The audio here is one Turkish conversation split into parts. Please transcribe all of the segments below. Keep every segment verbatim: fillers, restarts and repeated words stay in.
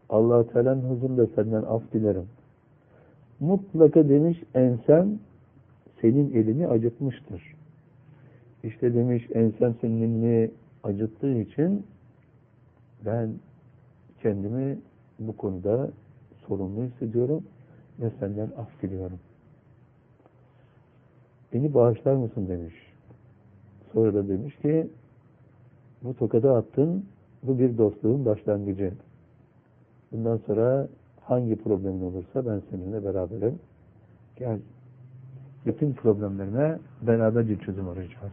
Allah Teala'nın huzurunda senden af dilerim. Mutlaka demiş ensem senin elini acıtmıştır. İşte demiş ensem senin elini acıttığı için ben kendimi bu konuda sorumlu hissediyorum ve senden af diliyorum. Beni bağışlar mısın demiş. Sonra da demiş ki bu tokadı attın, bu bir dostluğun başlangıcı. Bundan sonra hangi problemin olursa ben seninle beraberim. Gel, bütün problemlerine beraberce çözüm arayacağız.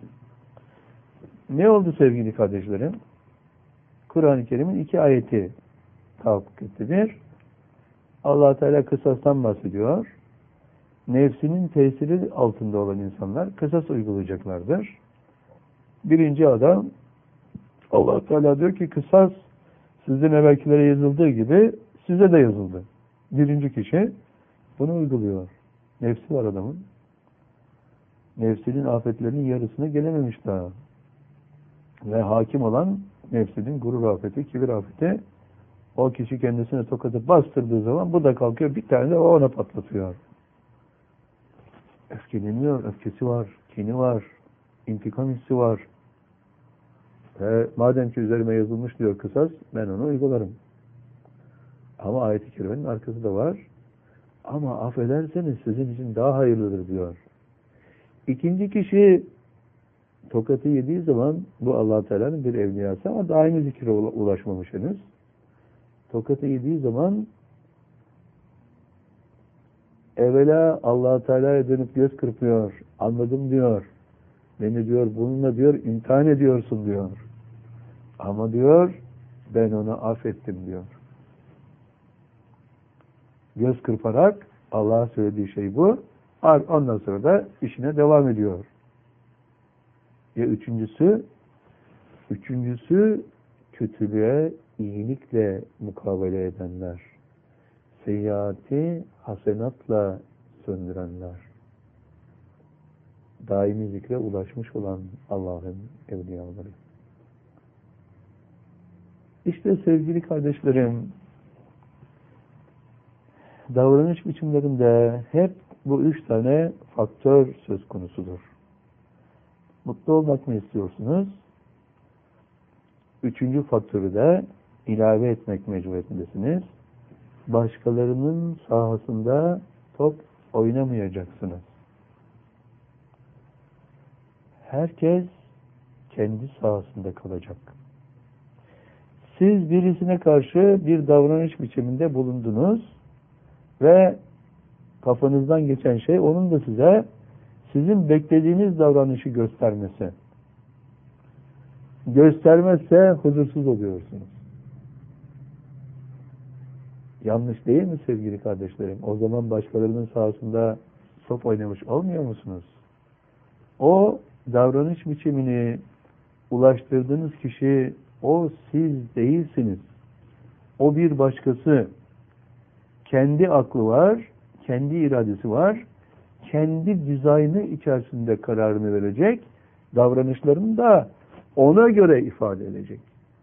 Ne oldu sevgili kardeşlerim? Kur'an-ı Kerim'in iki ayeti tahakkuk etti. Bir, Allah Teala kısastan bahsediyor. Nefsinin tesiri altında olan insanlar kısas uygulayacaklardır. Birinci adam Allah Teala diyor ki kısas sizin evvelkilere yazıldığı gibi size de yazıldı. Birinci kişi bunu uyguluyor. Nefsi var adamın. Nefsinin afetlerinin yarısına gelememiş daha. Ve hakim olan nefsinin gurur afeti, kibir afeti. O kişi kendisine tokadı bastırdığı zaman bu da kalkıyor bir tane de o ona patlatıyor. Öfkeleniyor, öfkesi var, kini var, intikam hissi var. Ve madem ki üzerime yazılmış diyor kısas, ben onu uygularım. Ama ayet-i kerimenin arkası da var. Ama affederseniz sizin için daha hayırlıdır diyor. İkinci kişi tokatı yediği zaman bu Allah Teala'nın bir evliyası ama da aynı zikre ulaşmamış henüz. Tokatı yediği zaman evvela Allah Teala'ya dönüp göz kırpıyor. Anladım diyor. Beni diyor bununla diyor imtihan ediyorsun diyor. Ama diyor ben onu affettim diyor. Göz kırparak Allah'a söylediği şey bu. Ondan sonra da işine devam ediyor. Ya üçüncüsü üçüncüsü kötülüğe iyilikle mukabele edenler. Seyyiati hasenatla söndürenler. Daimi zikre ulaşmış olan Allah'ın evliyaları. İşte sevgili kardeşlerim, davranış biçimlerinde hep bu üç tane faktör söz konusudur. Mutlu olmak mı istiyorsunuz? Üçüncü faktörü de ilave etmek mecburiyetindesiniz. Başkalarının sahasında top oynamayacaksınız. Herkes kendi sahasında kalacak. Siz birisine karşı bir davranış biçiminde bulundunuz ve kafanızdan geçen şey onun da size sizin beklediğiniz davranışı göstermesi. Göstermezse huzursuz oluyorsunuz. Yanlış değil mi sevgili kardeşlerim? O zaman başkalarının sahasında top oynamış olmuyor musunuz? O davranış biçimini ulaştırdığınız kişi o siz değilsiniz. O bir başkası. Kendi aklı var, kendi iradesi var, kendi dizaynı içerisinde kararını verecek, davranışlarını da ona göre ifade edecek.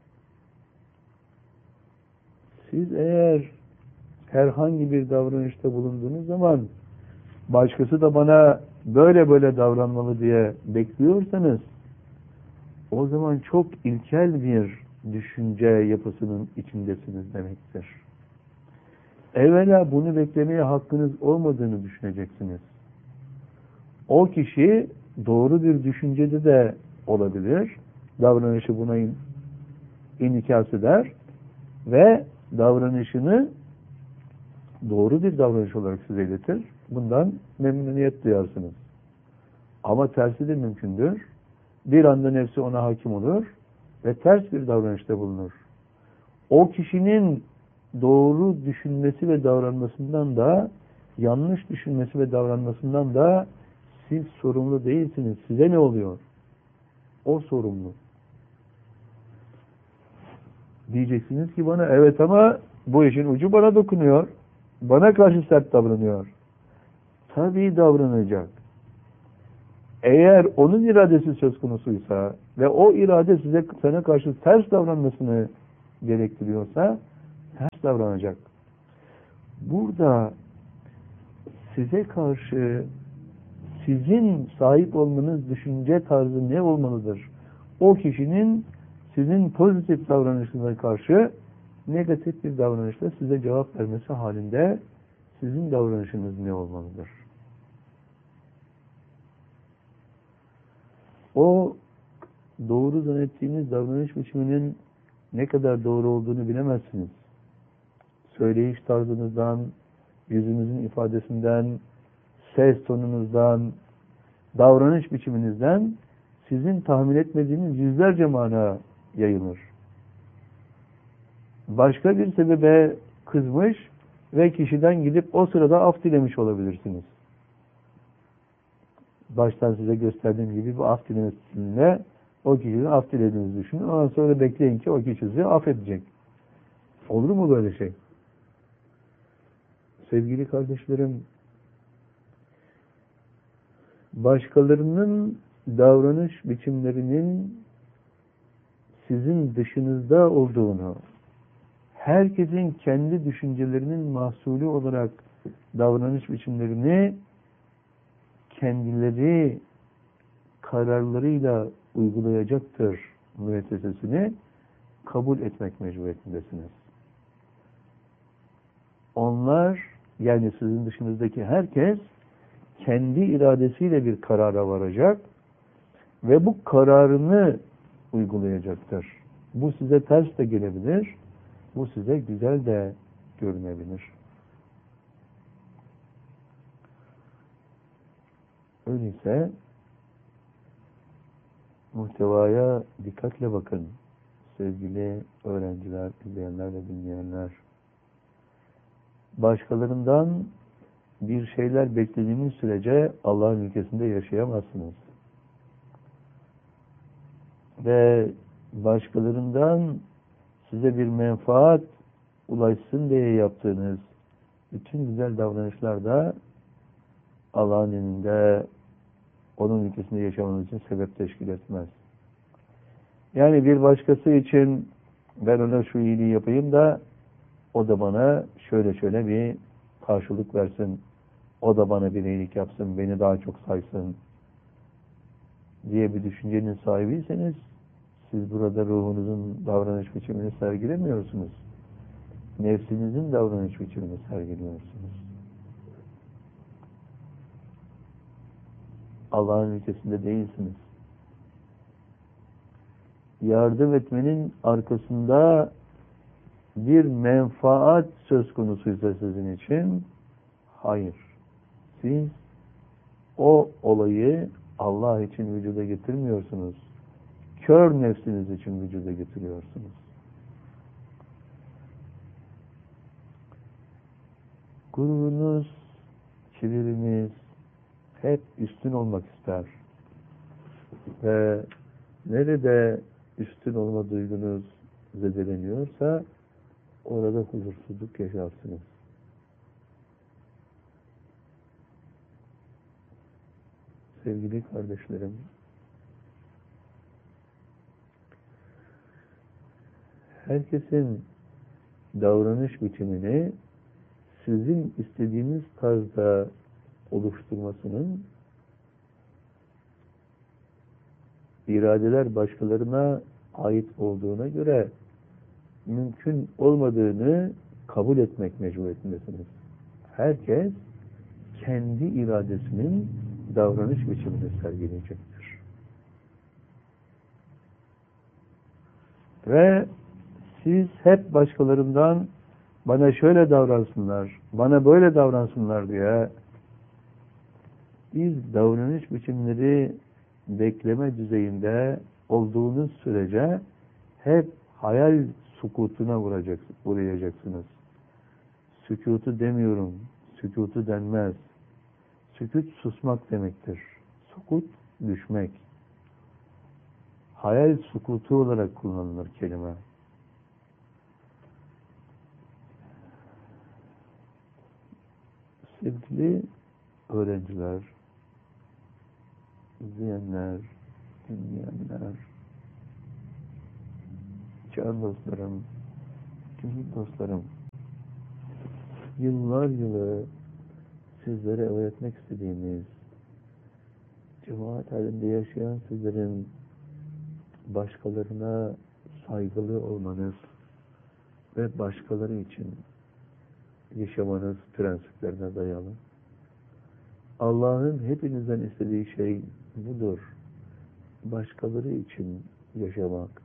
Siz eğer herhangi bir davranışta bulunduğunuz zaman başkası da bana böyle böyle davranmalı diye bekliyorsanız o zaman çok ilkel bir düşünce yapısının içindesiniz demektir. Evvela bunu beklemeye hakkınız olmadığını düşüneceksiniz. O kişi doğru bir düşüncede de olabilir. Davranışı buna in, inikas eder ve davranışını doğru bir davranış olarak size iletir. Bundan memnuniyet duyarsınız. Ama tersi de mümkündür. Bir anda nefsi ona hakim olur ve ters bir davranışta bulunur. O kişinin doğru düşünmesi ve davranmasından da yanlış düşünmesi ve davranmasından da siz sorumlu değilsiniz. Size ne oluyor? O sorumlu. Diyeceksiniz ki bana evet ama bu işin ucu bana dokunuyor. Bana karşı sert davranıyor. Tabii davranacak. Eğer onun iradesi söz konusuysa ve o irade size sana karşı ters davranmasını gerektiriyorsa ters davranacak. Burada size karşı sizin sahip olmanız düşünce tarzı ne olmalıdır? O kişinin sizin pozitif davranışınıza karşı negatif bir davranışla size cevap vermesi halinde sizin davranışınız ne olmalıdır? O doğru zannettiğiniz davranış biçiminin ne kadar doğru olduğunu bilemezsiniz. Söyleyiş tarzınızdan, yüzünüzün ifadesinden, ses tonunuzdan, davranış biçiminizden sizin tahmin etmediğiniz yüzlerce mana yayılır. Başka bir sebebe kızmış ve kişiden gidip o sırada af dilemiş olabilirsiniz. Baştan size gösterdiğim gibi bu af dilemesiyle o kişinin af dilediğinizi düşünün. Ondan sonra bekleyin ki o kişi sizi affedecek. Olur mu böyle şey? Sevgili kardeşlerim, başkalarının davranış biçimlerinin sizin dışınızda olduğunu, herkesin kendi düşüncelerinin mahsulü olarak davranış biçimlerini kendileri kararlarıyla uygulayacaktır müessesesini kabul etmek mecburiyetindesiniz. Onlar, yani sizin dışınızdaki herkes kendi iradesiyle bir karara varacak ve bu kararını uygulayacaktır. Bu size ters de gelebilir, bu size güzel de görünebilir. Öyleyse muhtevaya dikkatle bakın sevgili öğrenciler, izleyenler ve dinleyenler. Başkalarından bir şeyler beklediğiniz sürece Allah'ın ülkesinde yaşayamazsınız. Ve başkalarından size bir menfaat ulaşsın diye yaptığınız bütün güzel davranışlar da Allah'ın önünde onun ülkesinde yaşamanız için sebep teşkil etmez. Yani bir başkası için ben ona şu iyiliği yapayım da o da bana şöyle şöyle bir karşılık versin, o da bana bir iyilik yapsın, beni daha çok saysın diye bir düşüncenin sahibiyseniz siz burada ruhunuzun davranış biçimini sergilemiyorsunuz. Nefsinizin davranış biçimini sergiliyorsunuz. Allah'ın ülkesinde değilsiniz. Yardım etmenin arkasında bir menfaat söz konusuysa sizin için, hayır. Siz o olayı Allah için vücuda getirmiyorsunuz. Kör nefsiniz için vücuda getiriyorsunuz. Gururunuz, kibiriniz hep üstün olmak ister. Ve nerede üstün olma duygunuz zedeleniyorsa orada huzursuzluk yaşarsınız. Sevgili kardeşlerim, herkesin davranış biçimini sizin istediğiniz tarzda oluşturmasının iradeler başkalarına ait olduğuna göre mümkün olmadığını kabul etmek mecburiyetindesiniz. Herkes kendi iradesinin davranış biçimini sergileyecektir. Ve siz hep başkalarından bana şöyle davransınlar, bana böyle davransınlar diye biz davranış biçimleri bekleme düzeyinde olduğunuz sürece hep hayal sukutuna uğrayacaksınız. Sükutu demiyorum, sükutu denmez. Sükut susmak demektir. Sukut düşmek. Hayal sukutu olarak kullanılır kelime. Sevgili öğrenciler, izleyenler, dinleyenler, can dostlarım, Mühim dostlarım, yıllar yılı sizlere öğretmek istediğimiz, cemaat halinde yaşayan sizlerin başkalarına saygılı olmanız ve başkaları için yaşamanız prensiplerine dayalı. Allah'ın hepinizden istediği şey budur. Başkaları için yaşamak.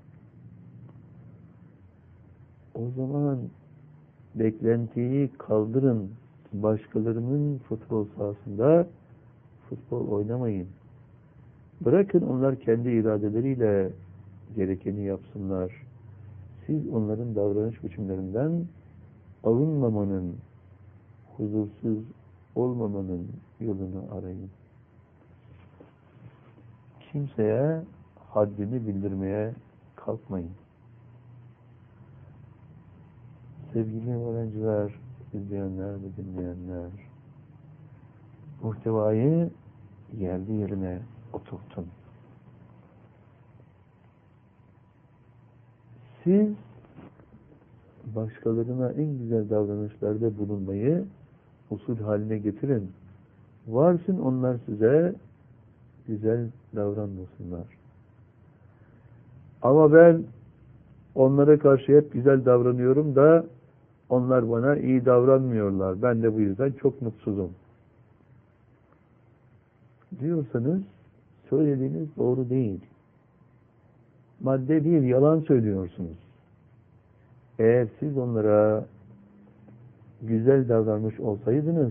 O zaman beklentiyi kaldırın. Başkalarının futbol sahasında futbol oynamayın. Bırakın onlar kendi iradeleriyle gerekeni yapsınlar. Siz onların davranış biçimlerinden alınmamanın, huzursuz olmamanın yolunu arayın. Kimseye haddini bildirmeye kalkmayın. Sevgili öğrenciler, izleyenler ve dinleyenler, muhtevayı yerli yerine oturtun. Siz başkalarına en güzel davranışlarda bulunmayı usul haline getirin. Varsın onlar size güzel davranmasınlar. Ama ben onlara karşı hep güzel davranıyorum da onlar bana iyi davranmıyorlar. Ben de bu yüzden çok mutsuzum diyorsanız söylediğiniz doğru değil. Madde bir, yalan söylüyorsunuz. Eğer siz onlara güzel davranmış olsaydınız,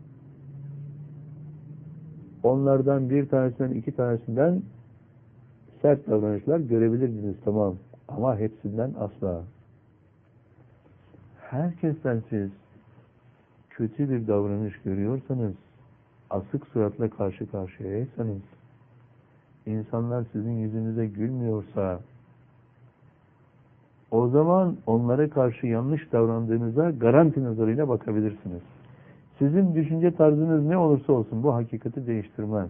onlardan bir tanesinden, iki tanesinden sert davranışlar görebilirdiniz, tamam. Ama hepsinden asla. Herkesten siz kötü bir davranış görüyorsanız, asık suratla karşı karşıyaysanız, insanlar sizin yüzünüze gülmüyorsa, o zaman onlara karşı yanlış davrandığınıza garanti nazarıyla bakabilirsiniz. Sizin düşünce tarzınız ne olursa olsun bu hakikati değiştirmez.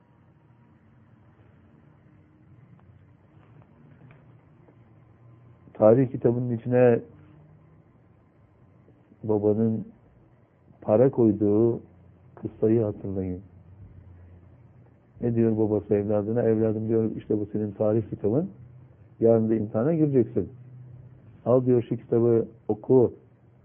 Tarih kitabının içine babanın para koyduğu kıssayı hatırlayın. Ne diyor babası evladına? Evladım diyor, işte bu senin tarih kitabın. Yarın da imtihana gireceksin. Al diyor şu kitabı oku.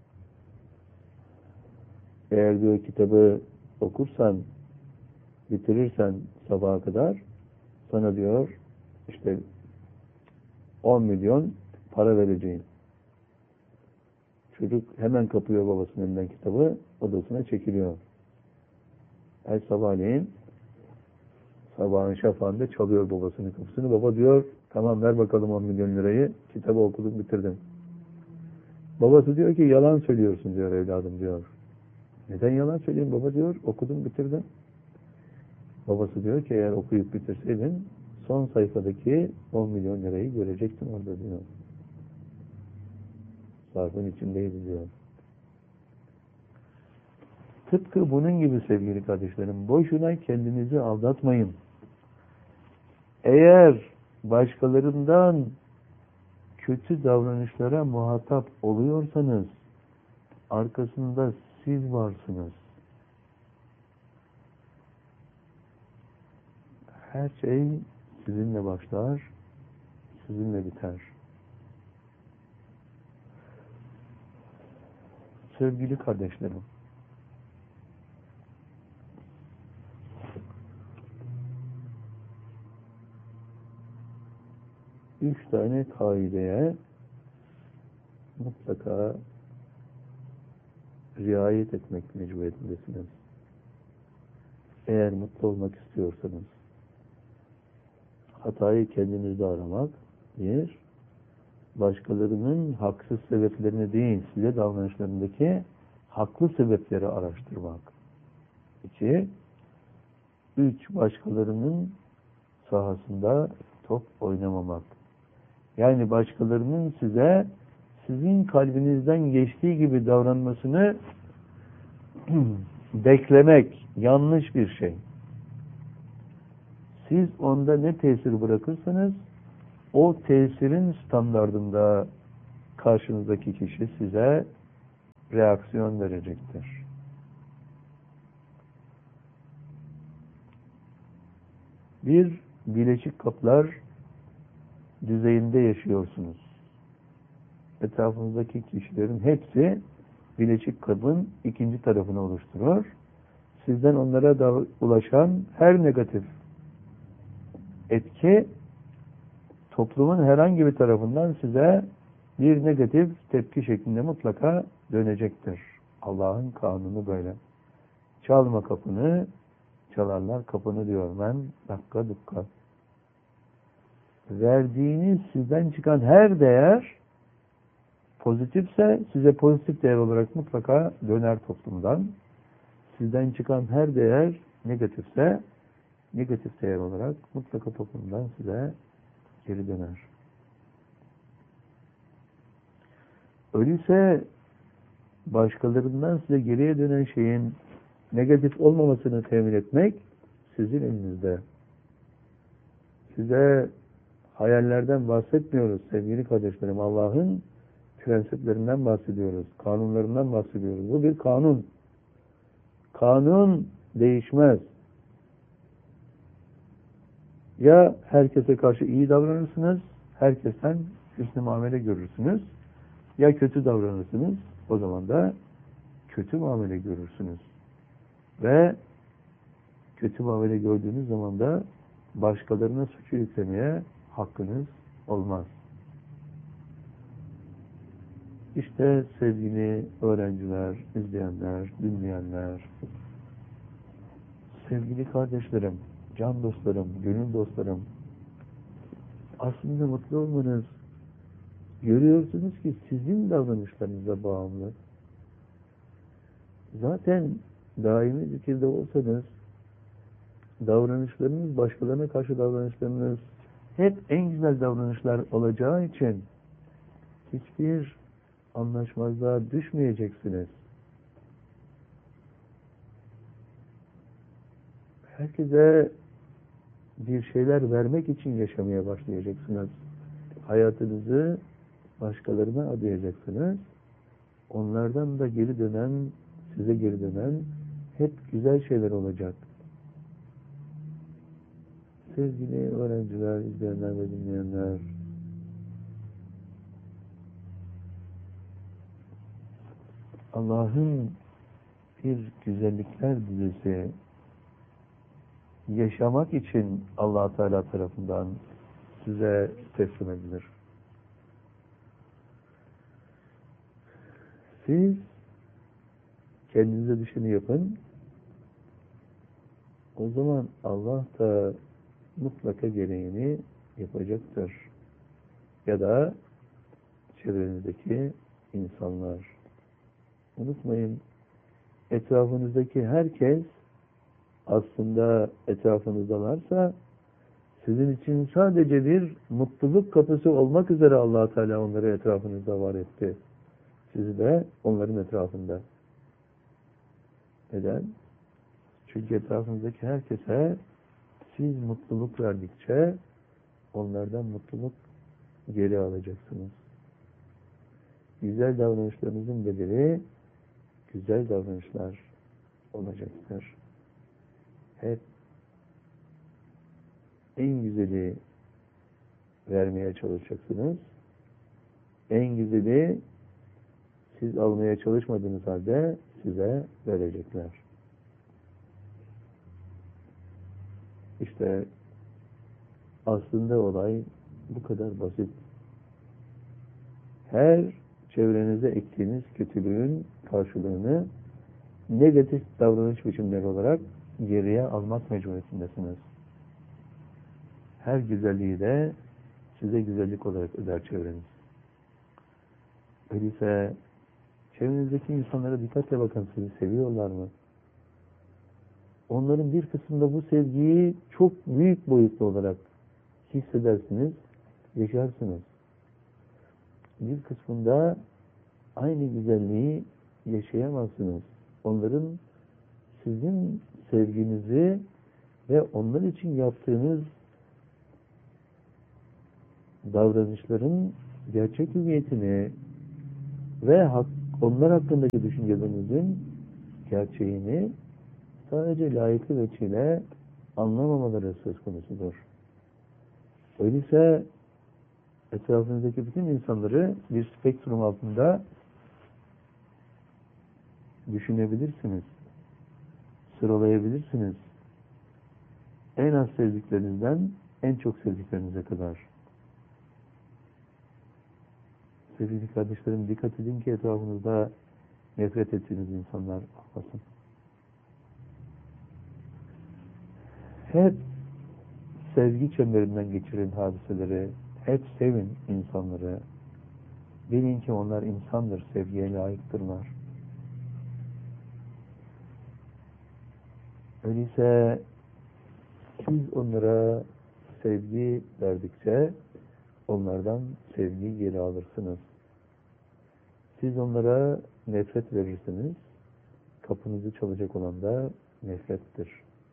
Eğer diyor kitabı okursan, bitirirsen sabaha kadar sana diyor işte on milyon para vereceğim. Çocuk hemen kapıyor babasının elinden kitabı, odasına çekiliyor. Her sabahleyin sabahın şafağında çalıyor babasının kapısını. Baba diyor, tamam ver bakalım on milyon lirayı, kitabı okudum bitirdim. Babası diyor ki yalan söylüyorsun diyor evladım diyor. Neden yalan söyleyeyim baba diyor, okudum bitirdim. Babası diyor ki eğer okuyup bitirseydin son sayfadaki on milyon lirayı görecektin orada diyor. Zarfın içindeydi diyor. Tıpkı bunun gibi sevgili kardeşlerim, boşuna kendinizi aldatmayın. Eğer başkalarından kötü davranışlara muhatap oluyorsanız, arkasında siz varsınız. Her şey sizinle başlar, sizinle biter. Sevgili kardeşlerim, üç tane kaideye mutlaka riayet etmek mecburiyetindesiniz. Eğer mutlu olmak istiyorsanız, hatayı kendinizde aramak, bir, başkalarının haksız sebeplerini değil, size davranışlarındaki haklı sebepleri araştırmak. İki, üç, başkalarının sahasında top oynamamak. Yani başkalarının size sizin kalbinizden geçtiği gibi davranmasını beklemek yanlış bir şey. Siz onda ne tesir bırakırsanız o tesirin standardında karşınızdaki kişi size reaksiyon verecektir. Bir bileşik kaplar düzeyinde yaşıyorsunuz. Etrafınızdaki kişilerin hepsi bileşik kabın ikinci tarafını oluşturur. Sizden onlara da ulaşan her negatif etki toplumun herhangi bir tarafından size bir negatif tepki şeklinde mutlaka dönecektir. Allah'ın kanunu böyle. Çalma kapını, çalarlar kapını diyor ben, dakika dukka. Verdiğiniz sizden çıkan her değer pozitifse size pozitif değer olarak mutlaka döner toplumdan. Sizden çıkan her değer negatifse negatif değer olarak mutlaka toplumdan size geri döner. Öyleyse başkalarından size geriye dönen şeyin negatif olmamasını temin etmek sizin elinizde. Size hayallerden bahsetmiyoruz sevgili kardeşlerim. Allah'ın prensiplerinden bahsediyoruz. Kanunlarından bahsediyoruz. Bu bir kanun. Kanun değişmez. Ya herkese karşı iyi davranırsınız, herkesten hüsnü muamele görürsünüz. Ya kötü davranırsınız, o zaman da kötü muamele görürsünüz. Ve kötü muamele gördüğünüz zaman da başkalarına suçu yüklemeye hakkınız olmaz. İşte sevgili öğrenciler, izleyenler, dinleyenler, sevgili kardeşlerim, can dostlarım, gönül dostlarım, aslında mutlu olmanız, görüyorsunuz ki sizin davranışlarınıza bağımlı. Zaten daimi zikirde olsanız, davranışlarınız, başkalarına karşı davranışlarınız hep en güzel davranışlar olacağı için hiçbir anlaşmazlığa düşmeyeceksiniz. Herkese bir şeyler vermek için yaşamaya başlayacaksınız. Hayatınızı başkalarına adayacaksınız. Onlardan da geri dönen, size geri dönen hep güzel şeyler olacak. Sevgili öğrenciler, izleyenler ve dinleyenler, Allah'ın bir güzellikler dizisi yaşamak için Allah Teala tarafından size teslim edilir. Siz kendinize düşeni yapın. O zaman Allah da mutlaka gereğini yapacaktır. Ya da çevrenizdeki insanlar. Unutmayın, etrafınızdaki herkes aslında etrafınızdalarsa sizin için sadece bir mutluluk kapısı olmak üzere Allah Teala onları etrafınızda var etti. Sizi de onların etrafında. Neden? Çünkü etrafınızdaki herkese siz mutluluk verdikçe onlardan mutluluk geri alacaksınız. Güzel davranışlarınızın bedeli güzel davranışlar olacaktır. Hep en güzeli vermeye çalışacaksınız. En güzeli siz almaya çalışmadığınız halde size verecekler. İşte aslında olay bu kadar basit. Her çevrenize ektiğiniz kötülüğün karşılığını negatif davranış biçimleri olarak geriye almak mecburiyetindesiniz. Her güzelliği de size güzellik olarak öder çevreniz. Öyleyse çevrenizdeki insanlara dikkatle bakın, sizi seviyorlar mı? Onların bir kısmında bu sevgiyi çok büyük boyutlu olarak hissedersiniz, yaşarsınız. Bir kısmında aynı güzelliği yaşayamazsınız. Onların sizin sevginizi ve onlar için yaptığınız davranışların gerçek hüviyetini, ve hak, onlar hakkındaki düşüncelerinizin gerçeğini sadece layıklı veçile anlamamaları söz konusudur. Öyleyse etrafınızdaki bütün insanları bir spektrum altında düşünebilirsiniz, sıralayabilirsiniz. En az sevdiklerinizden en çok sevdiklerinize kadar. Sevgili kardeşlerim, dikkat edin ki etrafınızda nefret ettiğiniz insanlar olmasın. Hep sevgi çemberinden geçirin hadiseleri, hep sevin insanları. Bilin ki onlar insandır, sevgiye layıktırlar. Öyleyse siz onlara sevgi verdikçe onlardan sevgi geri alırsınız. Siz onlara nefret verirsiniz, kapınızı çalacak olan da nefrettir.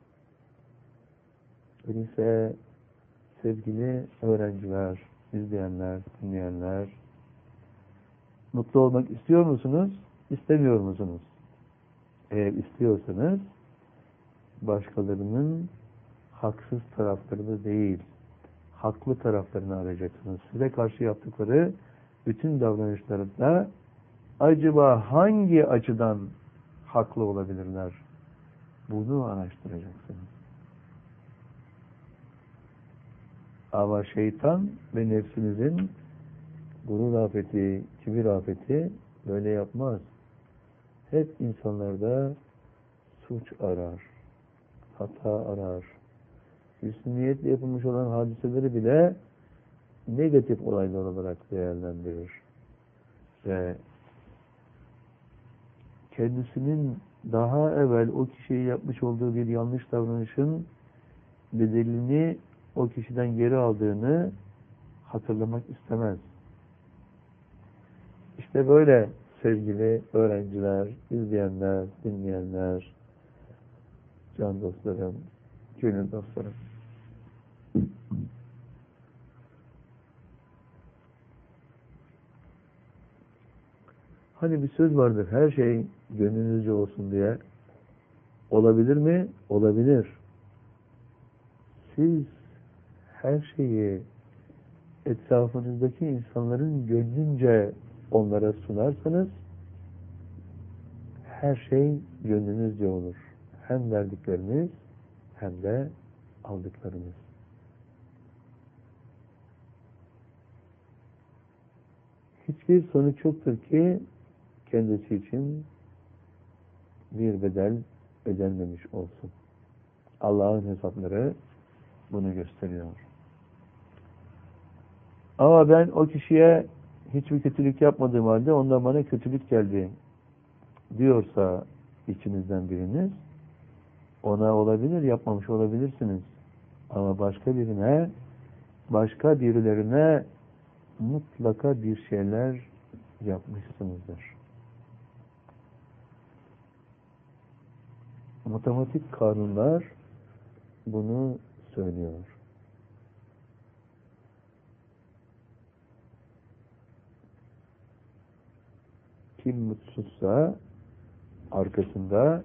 Öyleyse sevgili öğrenciler, izleyenler, dinleyenler, mutlu olmak istiyor musunuz, istemiyor musunuz? Eğer istiyorsanız, başkalarının haksız taraflarını değil, haklı taraflarını arayacaksınız. Size karşı yaptıkları bütün davranışlarında acaba hangi açıdan haklı olabilirler? Bunu araştıracaksınız. Ama şeytan ve nefsinizin gurur afeti, kibir afeti böyle yapmaz. Hep insanlarda suç arar, hata arar. Hüsnü niyetle yapılmış olan hadiseleri bile negatif olaylar olarak değerlendirir. Ve kendisinin daha evvel o kişiye yapmış olduğu bir yanlış davranışın bedelini o kişiden geri aldığını hatırlamak istemez. İşte böyle sevgili öğrenciler, izleyenler, dinleyenler, can dostlarım, gönül dostlarım. Hani bir söz vardır, her şey gönlünüzce olsun diye. Olabilir mi? Olabilir. Siz her şeyi etrafınızdaki insanların gönlünce onlara sunarsanız her şey gönlünüzce olur. Hem verdikleriniz hem de aldıklarınız. Hiçbir sonuç yoktur ki kendisi için bir bedel ödenmemiş olsun. Allah'ın hesapları bunu gösteriyor. Ama ben o kişiye hiçbir kötülük yapmadığım halde ondan bana kötülük geldi diyorsa içinizden biriniz, ona olabilir, yapmamış olabilirsiniz. Ama başka birine, başka birilerine mutlaka bir şeyler yapmışsınızdır. Matematik kanunlar bunu söylüyor. Kim mutsuzsa arkasında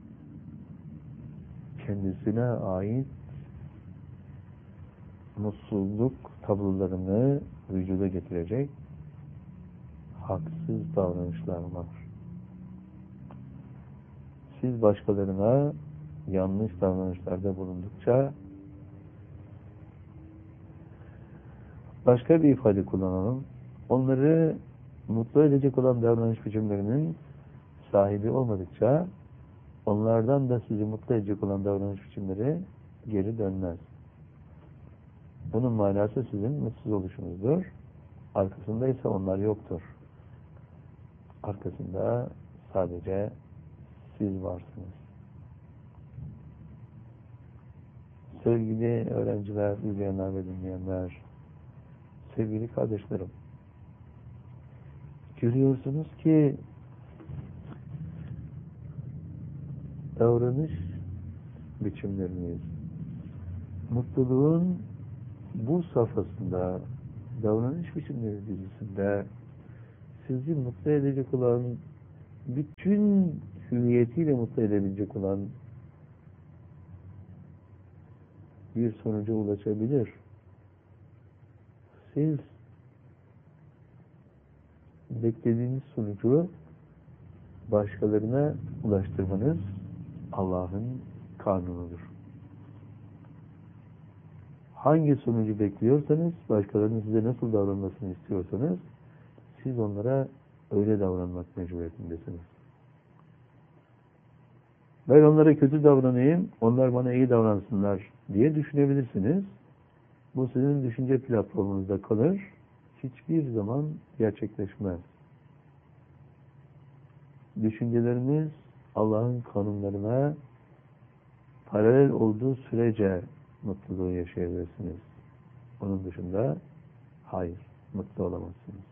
kendisine ait mutsuzluk tablolarını vücuda getirecek haksız davranışlar var. Siz başkalarına yanlış davranışlarda bulundukça başka bir ifade kullanalım. Onları mutlu edecek olan davranış biçimlerinin sahibi olmadıkça onlardan da sizi mutlu edecek olan davranış biçimleri geri dönmez. Bunun manası sizin mutsuz oluşunuzdur. Arkasında ise onlar yoktur. Arkasında sadece siz varsınız. Sevgili öğrenciler, izleyenler ve dinleyenler, sevgili kardeşlerim, görüyorsunuz ki davranış biçimleriniz, mutluluğun bu safhasında, davranış biçimleri dizisinde sizi mutlu edecek olan, bütün hüviyetiyle mutlu edebilecek olan bir sonuca ulaşabilir. Siz beklediğiniz sonucu başkalarına ulaştırmanız Allah'ın kanunudur. Hangi sonucu bekliyorsanız, başkalarının size nasıl davranmasını istiyorsanız, siz onlara öyle davranmak mecburiyetindesiniz. Ben onlara kötü davranayım, onlar bana iyi davransınlar diye düşünebilirsiniz. Bu sizin düşünce platformunuzda kalır, hiçbir zaman gerçekleşmez. Düşünceleriniz Allah'ın kanunlarına paralel olduğu sürece mutluluğu yaşayabilirsiniz. Onun dışında hayır, mutlu olamazsınız.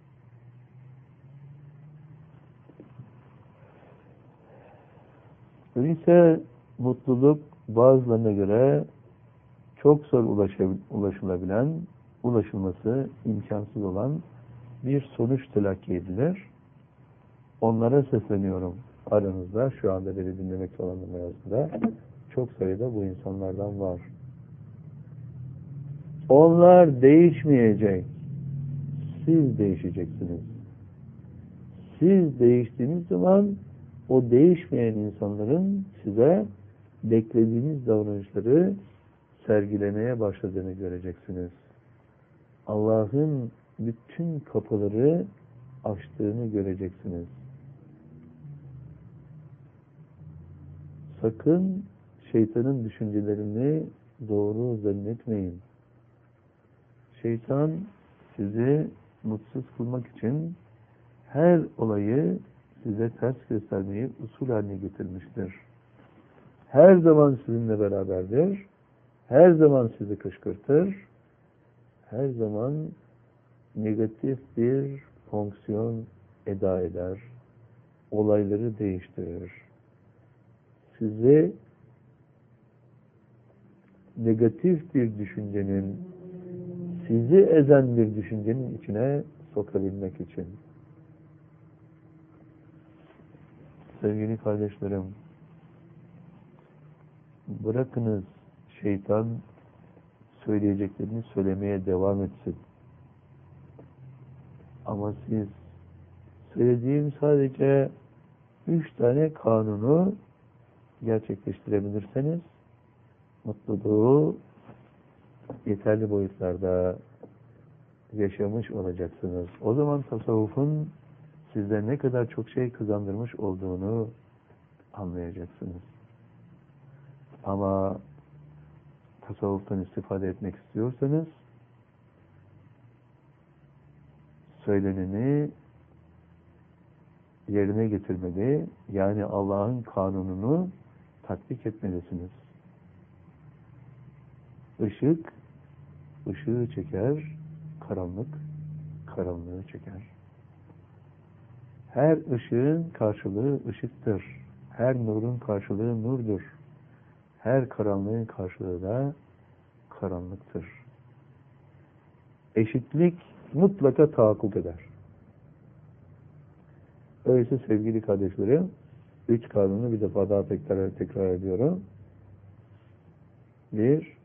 Öyleyse mutluluk bazılarına göre çok zor ulaşılabilen, ulaşılması imkansız olan bir sonuç telakki edilir. Onlara sesleniyorum. Aranızda şu anda beni dinlemekte olanlar arasında çok sayıda bu insanlardan var. Onlar değişmeyecek. Siz değişeceksiniz. Siz değiştiğiniz zaman o değişmeyen insanların size beklediğiniz davranışları sergilemeye başladığını göreceksiniz. Allah'ın bütün kapıları açtığını göreceksiniz. Sakın şeytanın düşüncelerini doğru zannetmeyin. Şeytan sizi mutsuz kılmak için her olayı size ters göstermeyi usul haline getirmiştir. Her zaman sizinle beraberdir. Her zaman sizi kışkırtır. Her zaman negatif bir fonksiyon eda eder. Olayları değiştirir. Sizi negatif bir düşüncenin, sizi ezen bir düşüncenin içine sokabilmek için. Sevgili kardeşlerim, bırakınız şeytan söyleyeceklerini söylemeye devam etsin. Ama siz söylediğim sadece üç tane kanunu gerçekleştirebilirseniz mutluluğu yeterli boyutlarda yaşamış olacaksınız. O zaman tasavvufun sizde ne kadar çok şey kazandırmış olduğunu anlayacaksınız. Ama tasavvuftan istifade etmek istiyorsanız söyleneni yerine getirmeli, yani Allah'ın kanununu tatbik etmelisiniz. Işık, ışığı çeker, karanlık, karanlığı çeker. Her ışığın karşılığı ışıktır. Her nurun karşılığı nurdur. Her karanlığın karşılığı da karanlıktır. Eşitlik mutlaka tahakkuk eder. Öyleyse sevgili kardeşlerim, üç kanunu bir defa daha tekrar tekrar ediyorum. Bir,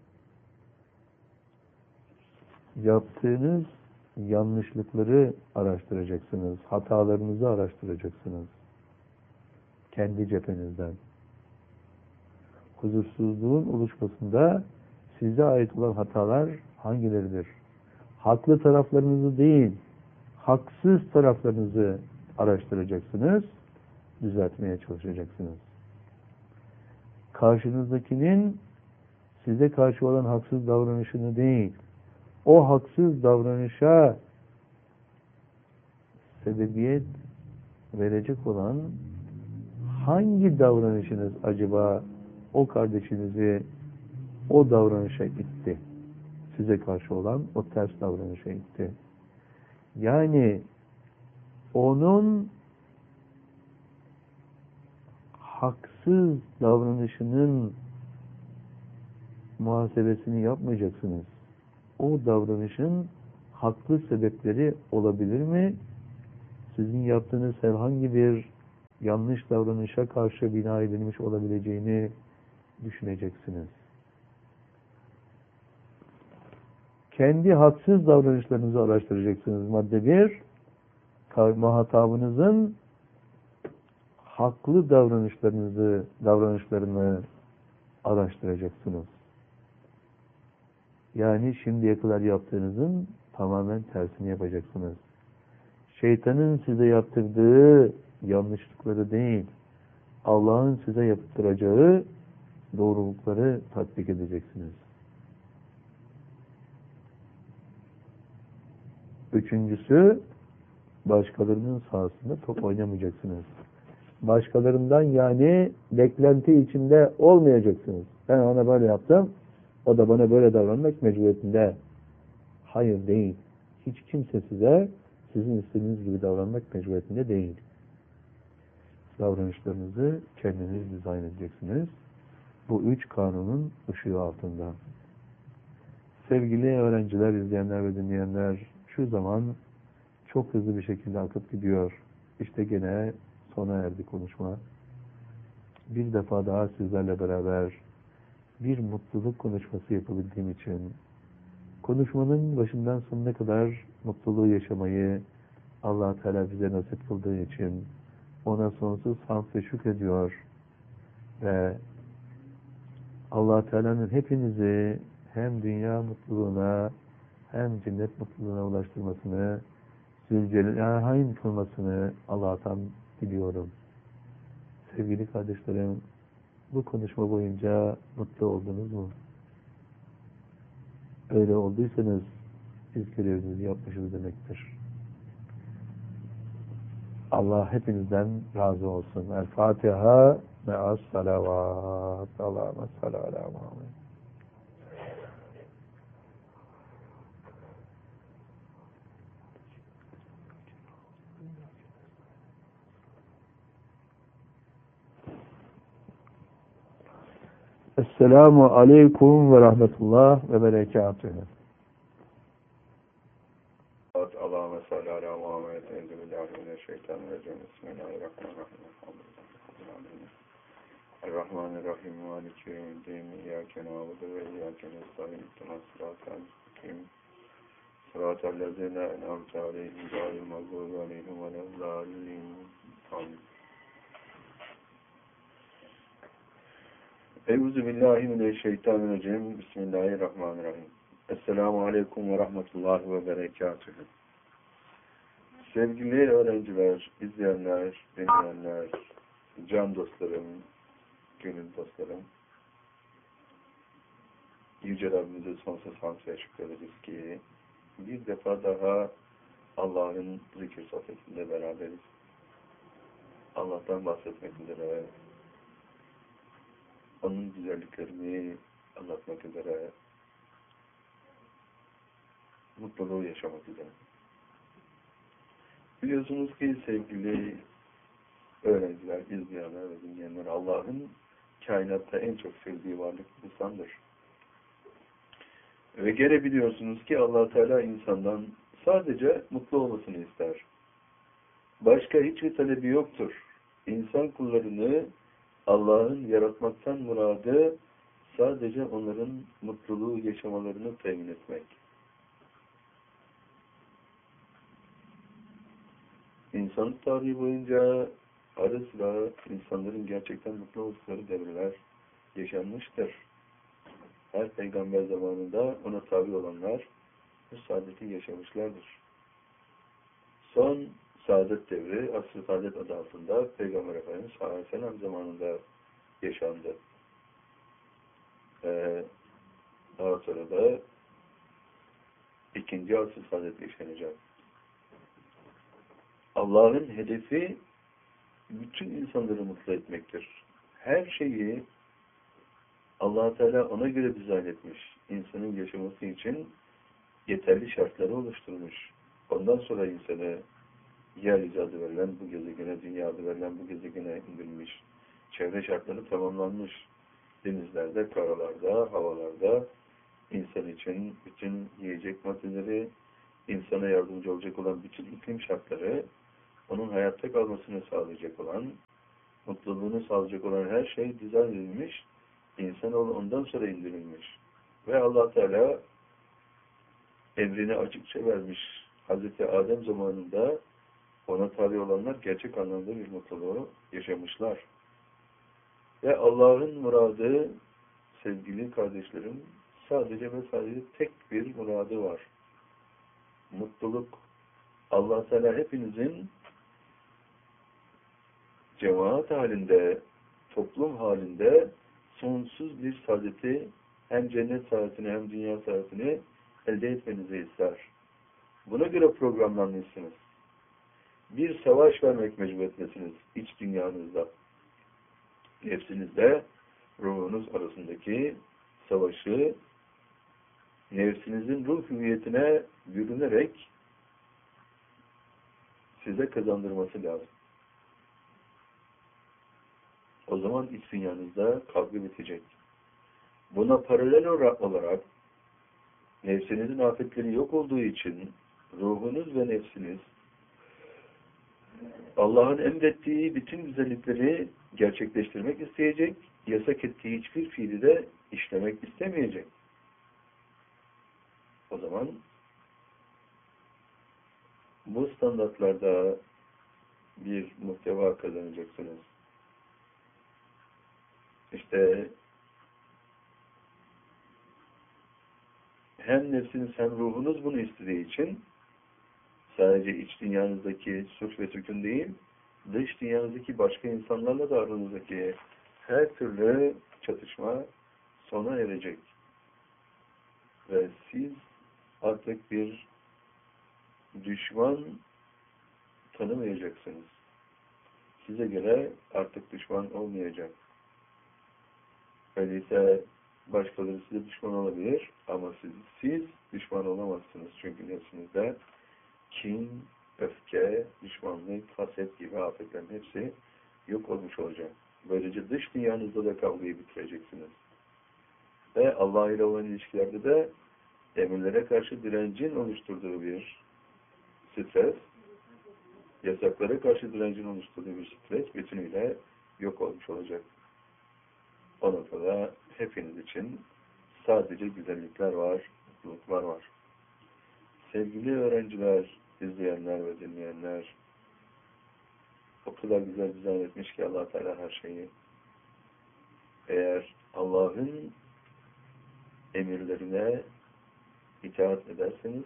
yaptığınız yanlışlıkları araştıracaksınız. Hatalarınızı araştıracaksınız. Kendi cephenizden. Huzursuzluğun oluşmasında size ait olan hatalar hangileridir? Haklı taraflarınızı değil, haksız taraflarınızı araştıracaksınız, düzeltmeye çalışacaksınız. Karşınızdakinin size karşı olan haksız davranışını değil, o haksız davranışa sebebiyet verecek olan hangi davranışınız acaba o kardeşinizi o davranışa itti? Size karşı olan o ters davranışa itti. Yani onun haksız davranışının muhasebesini yapmayacaksınız. O davranışın haklı sebepleri olabilir mi? sizin yaptığınız herhangi bir yanlış davranışa karşı bina edilmiş olabileceğini düşüneceksiniz. Kendi hadsız davranışlarınızı araştıracaksınız. Madde bir, muhatabınızın haklı davranışlarınızı, davranışlarını araştıracaksınız. Yani şimdiye kadar yaptığınızın tamamen tersini yapacaksınız. Şeytanın size yaptırdığı yanlışlıkları değil, Allah'ın size yaptıracağı doğrulukları tatbik edeceksiniz. Üçüncüsü, başkalarının sahasında top oynamayacaksınız. Başkalarından yani beklenti içinde olmayacaksınız. Ben ona böyle yaptım, o da bana böyle davranmak mecburiyetinde. Hayır, değil. Hiç kimse size sizin istediğiniz gibi davranmak mecburiyetinde değil. Davranışlarınızı kendiniz dizayn edeceksiniz. Bu üç kanunun ışığı altında. Sevgili öğrenciler, izleyenler ve dinleyenler, şu zaman çok hızlı bir şekilde akıp gidiyor. İşte gene sona erdi konuşma. Bir defa daha sizlerle beraber bir mutluluk konuşması yapabildiğim için, konuşmanın başından sonuna kadar mutluluğu yaşamayı Allah Teala bize nasip kıldığı için ona sonsuz hamd ve şükrediyor ve Allah Teala'nın hepinizi hem dünya mutluluğuna hem cennet mutluluğuna ulaştırmasını, Zülcelal'in kılmasını Allah'tan diliyorum. Sevgili kardeşlerim, bu konuşma boyunca mutlu oldunuz mu? Öyle olduysanız siz görevinizi yapmışız demektir. Allah hepinizden razı olsun. El Fatiha me'as salavat. Allahümme salli ala Muhammed. Esselamu aleyküm ve rahmetullah ve berekatühü. Allahümme salli ala Muhammed. Euzubillahimineşşeytanirracim. Bismillahirrahmanirrahim. Errahmanirrahim. Maliki yevmiddin. İyyâke na'budu ve iyyâke nestaîn. İhdinas sıratal mustakîm. Sıratal lezîne en'amte aleyhim gâyril mağdûbi aleyhim velezzâllîn. Amin. Euzubillahimineşşeytanirracim. Bismillahirrahmanirrahim. Esselamu aleyküm ve rahmetullahi ve berekatühü. Sevgili öğrenciler, izleyenler, dinleyenler, can dostlarım, gönül dostlarım, Yüce Rabbimize sonsuz hamd ve şükrederiz ki bir defa daha Allah'ın zikir sohbetinde beraberiz. Allah'tan bahsetmek üzere, onun güzelliklerini anlatmak üzere, mutluluğu yaşamak üzere. Biliyorsunuz ki sevgili öğrenciler, izleyenler ve dinleyenler, Allah'ın kainatta en çok sevdiği varlık insandır. Ve gene biliyorsunuz ki Allah Teala insandan sadece mutlu olmasını ister. Başka hiçbir talebi yoktur. İnsan kullarını Allah'ın yaratmaktan muradı sadece onların mutluluğu yaşamalarını temin etmek. İnsanlık tarihi boyunca ara sıra insanların gerçekten mutlu oldukları devreler yaşanmıştır. Her peygamber zamanında ona tabi olanlar bu saadeti yaşamışlardır. Son saadet devri, asr-ı saadet adı altında Peygamber Efendimiz sallallahu aleyhi ve sellem zamanında yaşandı. Ee, daha sonra da ikinci asr-ı saadet yaşanacak. Allah'ın hedefi bütün insanları mutlu etmektir. Her şeyi Allah Teala ona göre dizayn etmiş. İnsanın yaşaması için yeterli şartları oluşturmuş. Ondan sonra insanı yeryüzü adı verilen bu gezegene, dünya adı verilen bu gezegene indirilmiş. Çevre şartları tamamlanmış. Denizlerde, karalarda, havalarda insan için bütün yiyecek maddeleri, insana yardımcı olacak olan bütün iklim şartları onun hayatta kalmasını sağlayacak olan, mutluluğunu sağlayacak olan her şey dizayn edilmiş, insanoğlu ondan sonra indirilmiş. Ve Allah Teala emrini açıkça vermiş. Hazreti Adem zamanında ona tabi olanlar gerçek anlamda bir mutluluğu yaşamışlar. Ve Allah'ın muradı, sevgili kardeşlerim, sadece ve sadece tek bir muradı var. Mutluluk. Allah Teala hepinizin cemaat halinde, toplum halinde sonsuz bir saadeti, hem cennet saadetini hem dünya saadetini elde etmenizi ister. Buna göre programlanmışsınız. Bir savaş vermek mecburiyetindesiniz iç dünyanızda. Nefsinizde, ruhunuz arasındaki savaşı, nefsinizin ruh hüviyetine bürünerek size kazandırması lazım. O zaman iç dünyanızda kavga bitecek. Buna paralel olarak nefsinizin afetleri yok olduğu için ruhunuz ve nefsiniz Allah'ın emrettiği bütün güzellikleri gerçekleştirmek isteyecek, yasak ettiği hiçbir fiili de işlemek istemeyecek. O zaman bu standartlarda bir muhteva kazanacaksınız. İşte hem nefsiniz hem ruhunuz bunu istediği için sadece iç dünyanızdaki suç ve sükun değil, dış dünyanızdaki başka insanlarla da aranızdaki her türlü çatışma sona erecek. Ve siz artık bir düşman tanımayacaksınız. Size göre artık düşman olmayacak. Öyleyse başkaları size düşman olabilir ama siz, siz düşman olamazsınız. Çünkü nefsinizde kin, öfke, düşmanlık, haset gibi afetlerin hepsi yok olmuş olacak. Böylece dış dünyanızda da kavgayı bitireceksiniz. Ve Allah ile olan ilişkilerde de emirlere karşı direncin oluşturduğu bir stres, yasaklara karşı direncin oluşturduğu bir stres bütünüyle yok olmuş olacak. O noktada hepiniz için sadece güzellikler var, mutluluklar var. Sevgili öğrenciler, izleyenler ve dinleyenler, o kadar güzel dizayn etmiş ki Allah Teala her şeyi. Eğer Allah'ın emirlerine itaat ederseniz,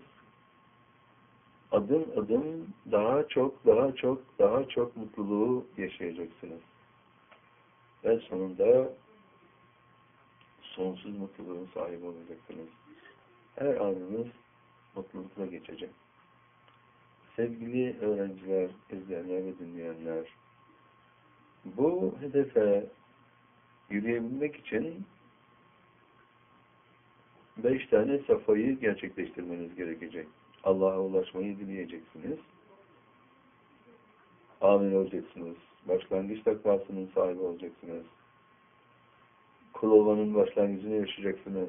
adım adım daha çok, daha çok, daha çok mutluluğu yaşayacaksınız. Ve sonunda sonsuz mutluluğun sahibi olacaksınız. Her anınız mutlulukla geçecek. Sevgili öğrenciler, izleyenler ve dinleyenler, bu hedefe yürüyebilmek için beş tane safhayı gerçekleştirmeniz gerekecek. Allah'a ulaşmayı dileyeceksiniz. Amin olacaksınız. Başlangıç takvasının sahibi olacaksınız. Kul olmanın başlangıcını yaşayacaksınız.